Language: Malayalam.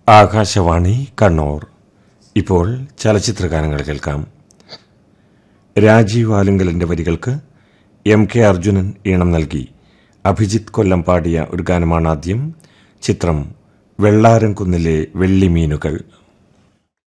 ആകാശവാണി കണ്ണൂർ. ഇപ്പോൾ ചലച്ചിത്രഗാനങ്ങൾ കേൾക്കാം. രാജീവ് ആലുങ്കലിന്റെ വരികൾക്ക് MK അർജുനൻ ഈണം നൽകി അഭിജിത്ത് കൊല്ലം പാടിയ ഒരു ഗാനമാണ് ആദ്യം. ചിത്രം വെള്ളാരം കുന്നിലെ വെള്ളിമീനുകൾ.